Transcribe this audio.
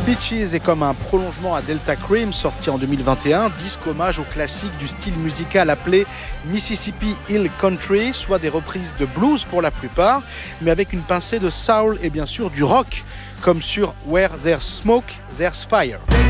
Peaches est comme un prolongement à Delta Cream, sorti en 2021, disque hommage au classique du style musical appelé Mississippi Hill Country, soit des reprises de blues pour la plupart, mais avec une pincée de soul et bien sûr du rock, comme sur Where There's Smoke, There's Fire.